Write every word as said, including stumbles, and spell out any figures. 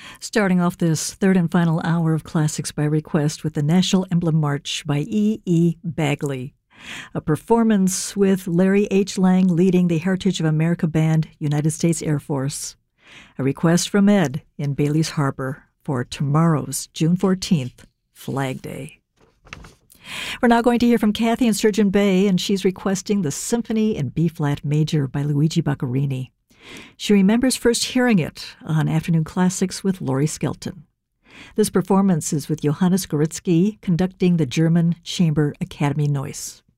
Starting off this third and final hour of Classics by Request with the National Emblem March by E E. Bagley. A performance with Larry H. Lang leading the Heritage of America Band, United States Air Force. A request from Ed in Bailey's Harbor for tomorrow's June fourteenth, Flag Day. We're now going to hear from Kathy in Sturgeon Bay, and she's requesting the Symphony in B-flat major by Luigi Boccherini. She remembers first hearing it on Afternoon Classics with Laurie Skelton. This performance is with Johannes Gorizki conducting the German Chamber Academy Noise.